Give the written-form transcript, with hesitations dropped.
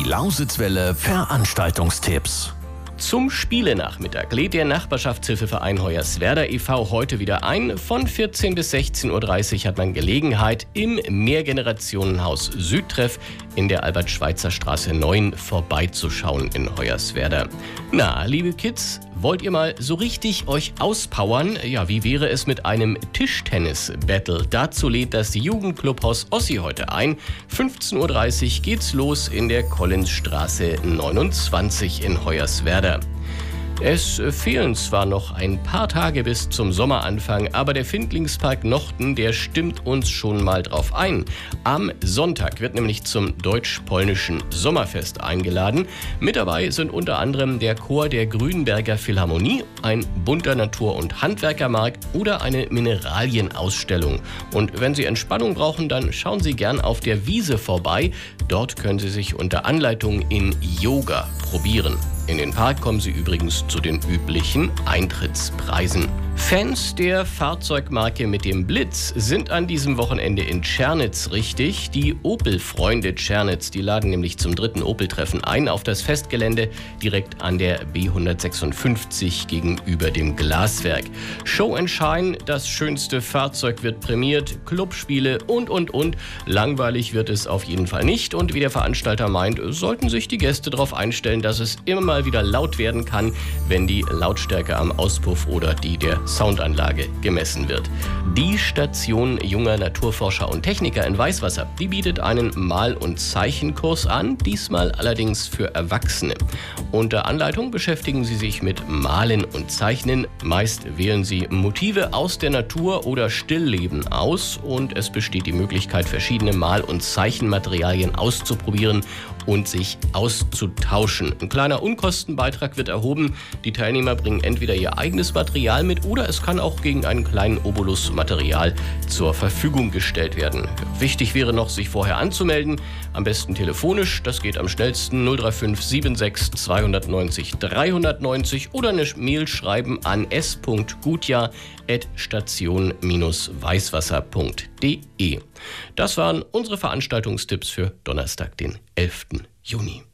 Die Lausitzwelle Veranstaltungstipps. Zum Spielenachmittag lädt der Nachbarschaftshilfeverein Hoyerswerda e.V. heute wieder ein. Von 14 bis 16:30 Uhr hat man Gelegenheit, im Mehrgenerationenhaus Südtreff in der Albert-Schweitzer-Straße 9 vorbeizuschauen in Hoyerswerda. Na, liebe Kids, wollt ihr mal so richtig euch auspowern? Ja, wie wäre es mit einem Tischtennis-Battle? Dazu lädt das Jugendclubhaus Ossi heute ein. 15:30 Uhr geht's los in der Collinsstraße 29 in Hoyerswerda. Es fehlen zwar noch ein paar Tage bis zum Sommeranfang, aber der Findlingspark Nochten, der stimmt uns schon mal drauf ein. Am Sonntag wird nämlich zum deutsch-polnischen Sommerfest eingeladen. Mit dabei sind unter anderem der Chor der Grünberger Philharmonie, ein bunter Natur- und Handwerkermarkt oder eine Mineralienausstellung. Und wenn Sie Entspannung brauchen, dann schauen Sie gern auf der Wiese vorbei. Dort können Sie sich unter Anleitung in Yoga probieren. In den Park kommen Sie übrigens zu den üblichen Eintrittspreisen. Fans der Fahrzeugmarke mit dem Blitz sind an diesem Wochenende in Tschernitz richtig. Die Opel-Freunde Tschernitz, die laden nämlich zum 3. Opel-Treffen ein auf das Festgelände direkt an der B156 gegenüber dem Glaswerk. Show and Shine, das schönste Fahrzeug wird prämiert, Clubspiele und. Langweilig wird es auf jeden Fall nicht. Und wie der Veranstalter meint, sollten sich die Gäste darauf einstellen, dass es immer mal wieder laut werden kann, wenn die Lautstärke am Auspuff oder die der Soundanlage gemessen wird. Die Station junger Naturforscher und Techniker in Weißwasser, die bietet einen Mal- und Zeichenkurs an, diesmal allerdings für Erwachsene. Unter Anleitung beschäftigen Sie sich mit Malen und Zeichnen. Meist wählen Sie Motive aus der Natur oder Stillleben aus und es besteht die Möglichkeit, verschiedene Mal- und Zeichenmaterialien auszuprobieren und sich auszutauschen. Ein kleiner Unkostenbeitrag wird erhoben. Die Teilnehmer bringen entweder ihr eigenes Material mit oder es kann auch gegen einen kleinen Obolus Material zur Verfügung gestellt werden. Wichtig wäre noch, sich vorher anzumelden. Am besten telefonisch. Das geht am schnellsten 035 76 290 390 oder eine Mail schreiben an s.gutjahr@station-weißwasser.de. Das waren unsere Veranstaltungstipps für Donnerstag, den 11. Juni.